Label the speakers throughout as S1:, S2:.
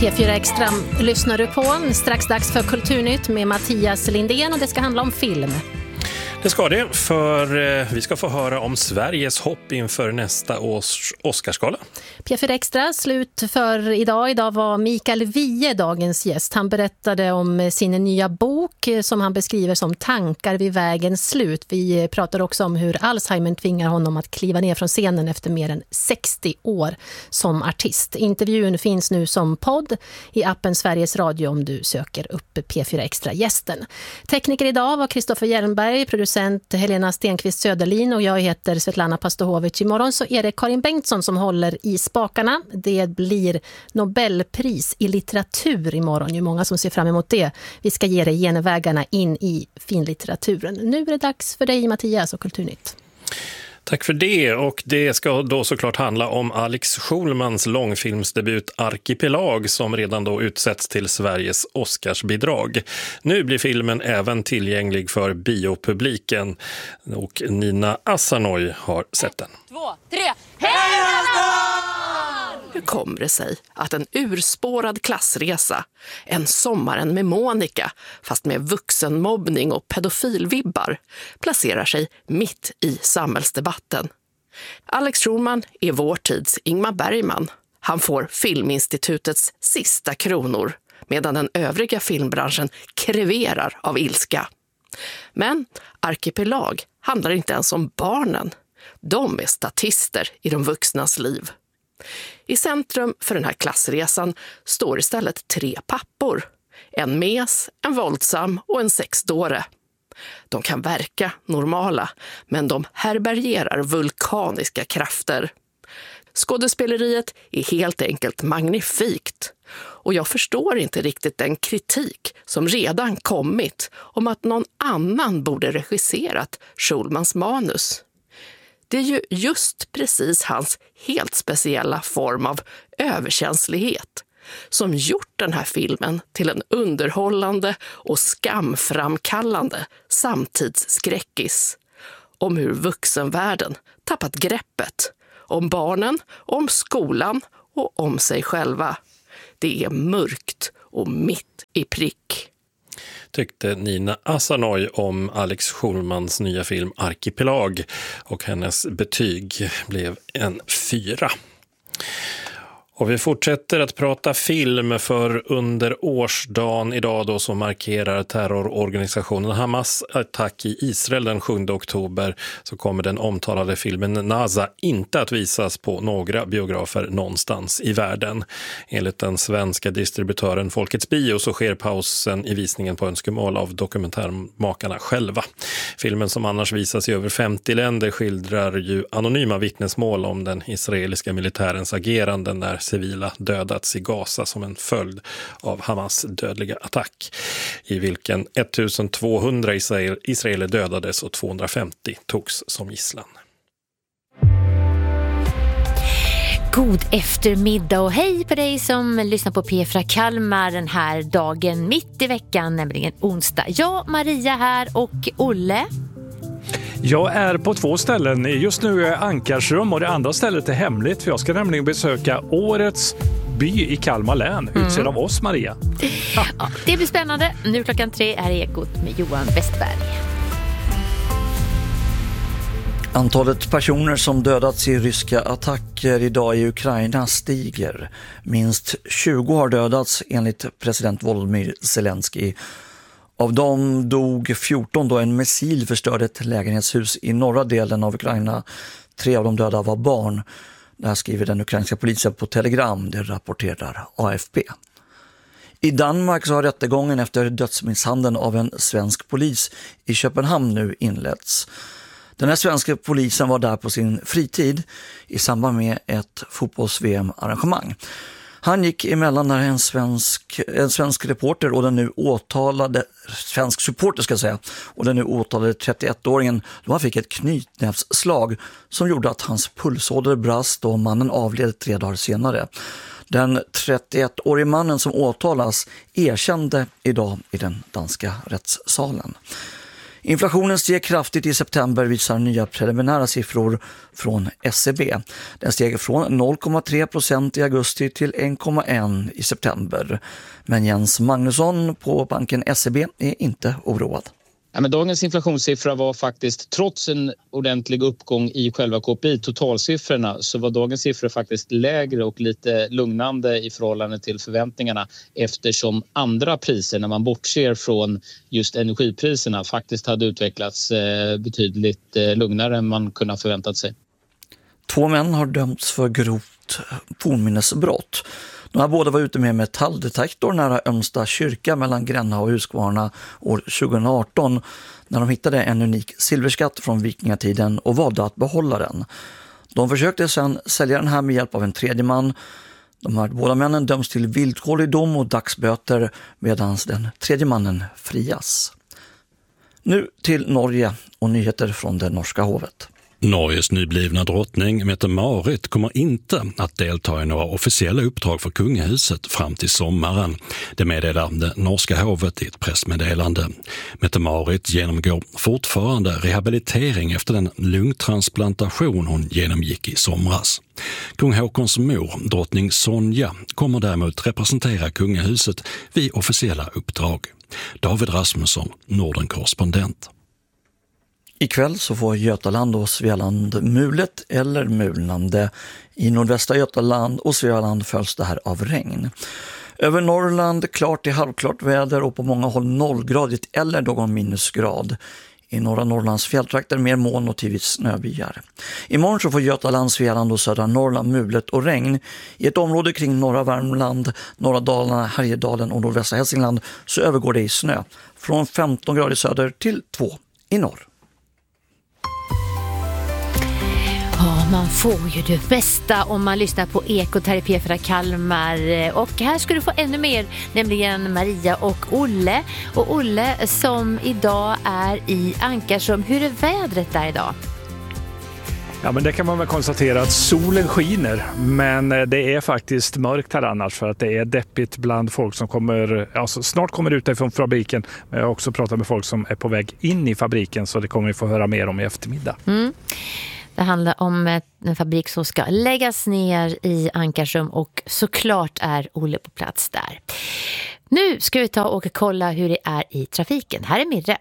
S1: P4 Extra lyssnar du på. Strax dags för Kulturnytt med Mattias Lindén och det ska handla om film.
S2: Det ska det, för vi ska få höra om Sveriges hopp inför nästa års Oscarsgala.
S1: P4 Extra slut för idag. Idag var Mikael Wiehe dagens gäst. Han berättade om sin nya bok som han beskriver som Tankar vid vägens slut. Vi pratar också om hur Alzheimer tvingar honom att kliva ner från scenen efter mer än 60 år som artist. Intervjun finns nu som podd i appen Sveriges Radio om du söker upp P4 Extra-gästen. Tekniker idag var Kristoffer Hjelmberg, producent Helena Stenqvist Söderlin och jag heter Svetlana Pastohovic. Imorgon så är det Karin Bengtsson som håller i spakarna. Det blir Nobelpris i litteratur imorgon. Det är många som ser fram emot det. Vi ska ge dig genvägarna in i finlitteraturen. Nu är det dags för dig, Mattias, och Kulturnytt.
S2: Tack för det, och det ska då såklart handla om Alex Schulmans långfilmsdebut Arkipelag som redan då utsätts till Sveriges Oscarsbidrag. Nu blir filmen även tillgänglig för biopubliken och Nina Asanoy har sett den.
S3: 1, 2, 3, hej! Hur kommer det sig att en urspårad klassresa, en sommaren med Monica, fast med vuxenmobbning och pedofilvibbar, placerar sig mitt i samhällsdebatten? Alex Schulman är vår tids Ingmar Bergman. Han får Filminstitutets sista kronor, medan den övriga filmbranschen kreverar av ilska. Men Arkipelag handlar inte ens om barnen. De är statister i de vuxnas liv. I centrum för den här klassresan står istället 3 pappor. En mes, en våldsam och en sexdåre. De kan verka normala, men de härbärgerar vulkaniska krafter. Skådespeleriet är helt enkelt magnifikt. Och jag förstår inte riktigt den kritik som redan kommit om att någon annan borde regisserat Schulmans manus. Det är ju just precis hans helt speciella form av överkänslighet som gjort den här filmen till en underhållande och skamframkallande samtidsskräckis om hur vuxenvärlden tappat greppet om barnen, om skolan och om sig själva. Det är mörkt och mitt i prick.
S2: Tyckte Nina Asanoy om Alex Schulmans nya film Arkipelag, och hennes betyg blev en 4. Och vi fortsätter att prata film, för under årsdagen idag då så markerar terrororganisationen Hamas attack i Israel den 7 oktober så kommer den omtalade filmen Naza inte att visas på några biografer någonstans i världen. Enligt den svenska distributören Folkets Bio så sker pausen i visningen på önskemål av dokumentärmakarna själva. Filmen, som annars visas i över 50 länder, skildrar ju anonyma vittnesmål om den israeliska militärens agerande när civila dödats i Gaza som en följd av Hamas dödliga attack, i vilken 1200 israeler dödades och 250 togs som gisslan.
S4: God eftermiddag och hej på dig som lyssnar på P4 Kalmar den här dagen mitt i veckan, nämligen onsdag. Jag, Maria här, och Olle.
S5: Jag är på 2 ställen. Just nu är jag Ankarsrum och det andra stället är hemligt, för jag ska nämligen besöka årets by i Kalmar län, utsedd av oss, Maria.
S4: Ja, det blir spännande. Nu klockan 3 är Ekot med Johan Westberg.
S6: Antalet personer som dödats i ryska attacker idag i Ukraina stiger. Minst 20 har dödats enligt president Volodymyr Zelensky. Av dem dog 14 då en missil förstörde ett lägenhetshus i norra delen av Ukraina. 3 av de döda var barn. Det här skriver den ukrainska polisen på Telegram, det rapporterar AFP. I Danmark så har rättegången efter dödsmisshandeln av en svensk polis i Köpenhamn nu inletts. Den här svenska polisen var där på sin fritid i samband med ett fotbolls-VM-arrangemang. Han gick emellan när en svensk reporter och den nu åtalade, svensk supporter ska jag säga, och den nu åtalade 31-åringen, då han fick ett knytnävsslag som gjorde att hans pulsåder brast och mannen avled 3 dagar senare. Den 31-årige mannen som åtalas erkände idag i den danska rättssalen. Inflationen steg kraftigt i september, visar nya preliminära siffror från SCB. Den steg från 0,3% i augusti till 1,1% i september. Men Jens Magnusson på banken SCB är inte oroad.
S7: Ja, men dagens inflationssiffra var faktiskt, trots en ordentlig uppgång i själva KPI, totalsiffrorna, så var dagens siffror faktiskt lägre och lite lugnande i förhållande till förväntningarna, eftersom andra priser, när man bortser från just energipriserna, faktiskt hade utvecklats betydligt lugnare än man kunde ha förväntat sig. 2
S6: män har dömts för grovt fornminnesbrott. De här båda var ute med metalldetektor nära Ömsta kyrka mellan Gränna och Huskvarna år 2018 när de hittade en unik silverskatt från vikingatiden och valde att behålla den. De försökte sedan sälja den här med hjälp av en tredje man. De här båda männen döms till villkorlig dom och dagsböter medan den tredje mannen frias. Nu till Norge och nyheter från det norska hovet.
S8: Norges nyblivna drottning Mette-Marit kommer inte att delta i några officiella uppdrag för kungahuset fram till sommaren. Det meddelar det norska hovet i ett pressmeddelande. Mette-Marit genomgår fortfarande rehabilitering efter den lungtransplantation hon genomgick i somras. Kung Håkons mor, drottning Sonja, kommer däremot representera kungahuset vid officiella uppdrag. David Rasmusson, Norden-korrespondent.
S6: Ikväll så får Götaland och Svealand mulet eller mulnande. I nordvästra Götaland och Svealand följs det här av regn. Över Norrland klart till halvklart väder och på många håll 0-gradigt eller någon minusgrad. I norra Norrlands fjälltrakter mer moln och tidvis snöbyar. Imorgon så får Götaland, Svealand och södra Norrland mulet och regn. I ett område kring norra Värmland, norra Dalarna, Härjedalen och nordvästra Hälsingland så övergår det i snö. Från 15 grader söder till 2 i norr.
S4: Ja, man får ju det bästa om man lyssnar på Ekoterapi för Kalmar. Och här ska du få ännu mer, nämligen Maria och Olle. Och Olle som idag är i Ankarsrum. Hur är vädret där idag?
S5: Ja, men det kan man väl konstatera att solen skiner, men det är faktiskt mörkt här annars för att det är deppigt bland folk som snart kommer ut ifrån fabriken. Men jag har också pratat med folk som är på väg in i fabriken, så det kommer vi få höra mer om i eftermiddag.
S4: Det handlar om en fabrik som ska läggas ner i Ankarsrum och såklart är Olle på plats där. Nu ska vi ta och kolla hur det är i trafiken. Här är Mirre.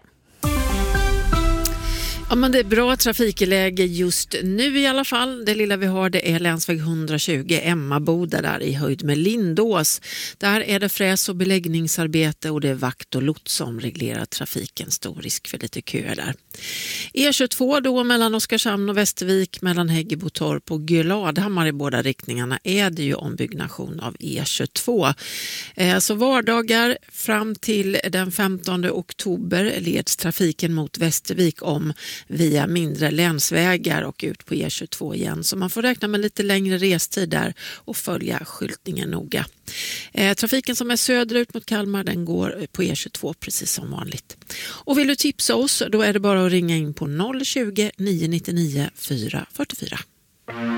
S9: Ja, men det är bra trafikläge just nu i alla fall. Det lilla vi har, det är länsväg 120 Emmaboda där i höjd med Lindås. Där är det fräs- och beläggningsarbete och det är vakt och lots som reglerar trafiken. Stor risk för lite köer där. E22 då mellan Oskarshamn och Västervik, mellan Häggebotorp och Gladhammar i båda riktningarna är det ju ombyggnation av E22. Så vardagar fram till den 15 oktober leds trafiken mot Västervik om via mindre länsvägar och ut på E22 igen. Så man får räkna med lite längre restid där och följa skyltningen noga. Trafiken som är söderut mot Kalmar, den går på E22 precis som vanligt. Och vill du tipsa oss, då är det bara att ringa in på 020 999 444.